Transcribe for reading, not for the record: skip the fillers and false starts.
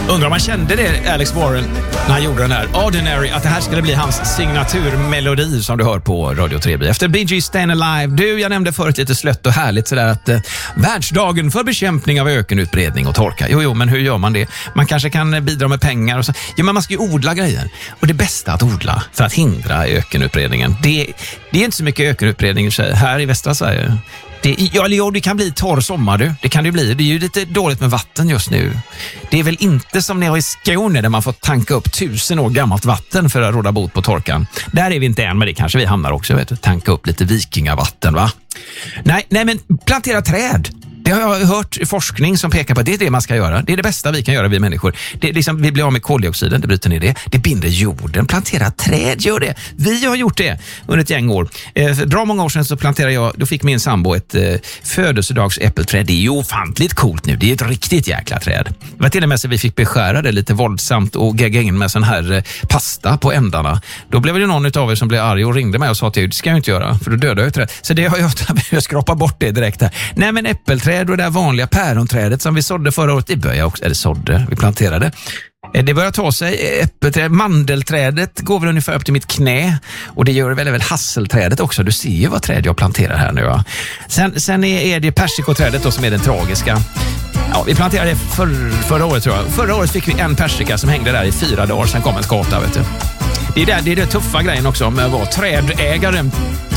Undrar om man kände det, Alex Warren, när han gjorde den här Ordinary, att det här skulle bli hans signaturmelodi som du hör på Radio 3. Efter Bee Gees Stayin' Alive. Du, jag nämnde förut lite slött och härligt sådär att världsdagen för bekämpning av ökenutbredning och torka. Jo, men hur gör man det? Man kanske kan bidra med pengar och så. Ja, men man ska ju odla grejer. Och det bästa att odla för att hindra ökenutbredningen, det är inte så mycket ökenutbredning i sig här i västra Sverige. Det kan bli torr sommar du. Det kan det bli. Det är ju lite dåligt med vatten just nu. Det är väl inte som nere i Skåne där man får tanka upp 1000 år gammalt vatten för att råda bot på torkan. Där är vi inte än, men det kanske vi hamnar också. Vet du. Tanka upp lite vikingavatten, va? Nej, men plantera träd. Det har jag hört forskning som pekar på att det är det man ska göra. Det är det bästa vi kan göra, vi människor. Det är liksom, vi blir av med koldioxiden, det bryter ner det. Det binder jorden. Plantera träd, gör det. Vi har gjort det under ett gäng år. För många år sedan så planterade jag, då fick min sambo ett födelsedagsäppelträd. Det är ju ofantligt coolt nu. Det är ett riktigt jäkla träd. Det var till och med så vi fick beskära det lite våldsamt och gegga in med sån här pasta på ändarna. Då blev det någon av er som blev arg och ringde mig och sa att det ska jag inte göra, för då dödar jag träd. Så det har jag skrapat bort det direkt här. Nej, men äppelträd och det där vanliga päronträdet som vi sådde förra året, det börjar också, vi planterade. Det börjar ta sig. Äppelträd, mandelträdet går väl ungefär upp till mitt knä, och det gör väl hasselträdet också. Du ser ju vad träd jag planterar här nu, va? Sen är det persikoträdet då som är den tragiska. Ja, vi planterade det förra året, tror jag. Förra året fick vi en persika som hängde där i 4 dagar, sen kom en skata, vet du. Det är det tuffa grejen också med att vara trädägare.